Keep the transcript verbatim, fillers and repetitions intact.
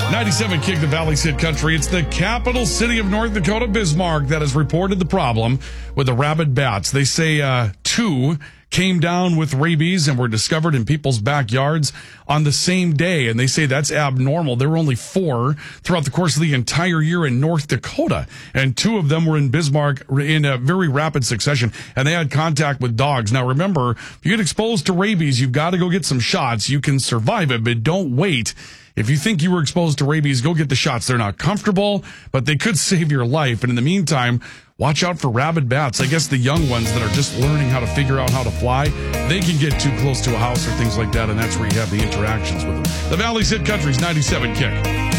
ninety-seven Kick, the Valley's Hit Country. It's the capital city of North Dakota, Bismarck, that has reported the problem with the rabid bats. They say uh, two came down with rabies and were discovered in people's backyards on the same day. And they say that's abnormal. There were only four throughout the course of the entire year in North Dakota. And two of them were in Bismarck in a very rapid succession. And they had contact with dogs. Now, remember, if you get exposed to rabies, you've got to go get some shots. You can survive it, but don't wait. If you think you were exposed to rabies, go get the shots. They're not comfortable, but they could save your life. And in the meantime, watch out for rabid bats. I guess the young ones that are just learning how to figure out how to fly, they can get too close to a house or things like that, and that's where you have the interactions with them. The Valley's Hit Country's ninety-seven Kick.